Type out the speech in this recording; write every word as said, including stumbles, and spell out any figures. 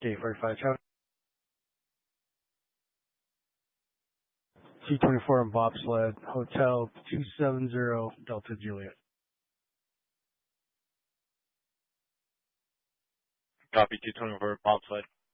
K forty-five, Charlie. T twenty-four on bobsled, Hotel two seven zero, Delta Juliet. Copy two twenty-four bobsled.